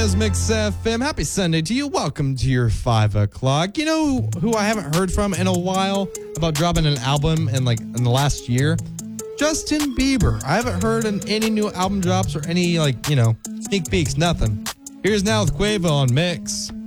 is Mix FM. Happy Sunday to you. Welcome to your 5 o'clock. You know who I haven't heard from in a while about dropping an album in the last year? Justin Bieber. I haven't heard any new album drops or any sneak peeks, nothing. Here's Now with Quavo on Mix.